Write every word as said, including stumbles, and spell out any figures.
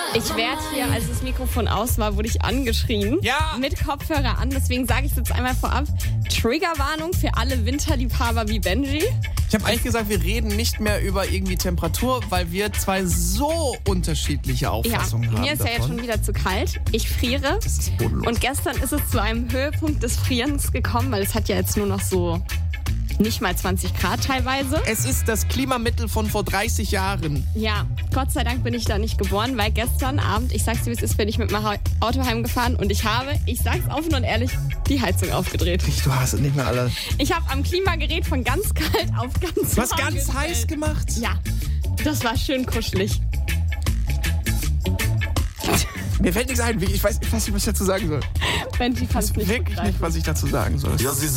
Ich werde hier, als das Mikrofon aus war, wurde ich angeschrien. Ja. Mit Kopfhörer an. Deswegen sage ich es jetzt einmal vorab. Triggerwarnung für alle Winterliebhaber wie Benji. Ich habe eigentlich gesagt, wir reden nicht mehr über irgendwie Temperatur, weil wir zwei so unterschiedliche Auffassungen ja, haben. Mir ist ja jetzt schon wieder zu kalt. Ich friere. Das ist bodenlos. Und gestern ist es zu einem Höhepunkt des Frierens gekommen, weil es hat ja jetzt nur noch so nicht mal zwanzig Grad teilweise. Es ist das Klimamittel von vor dreißig Jahren. Ja, Gott sei Dank bin ich da nicht geboren, weil gestern Abend, ich sag's dir, wie es ist, bin ich mit meinem Auto heimgefahren und ich habe, ich sag's offen und ehrlich, die Heizung aufgedreht. Du hast nicht mehr alle. Ich habe am Klimagerät von ganz kalt auf ganz Was warm ganz gestellt. heiß gemacht? Ja, das war schön kuschelig. Mir fällt nichts ein. Ich weiß, ich weiß nicht, was ich dazu sagen soll. Benji fand es nicht Wirklich nicht, was ich dazu sagen soll. Ja, sie